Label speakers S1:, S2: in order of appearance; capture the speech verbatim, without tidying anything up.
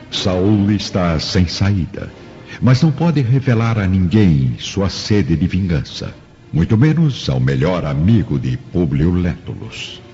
S1: Saul está sem saída, mas não pode revelar a ninguém sua sede de vingança, muito menos ao melhor amigo de Públio Lentulus.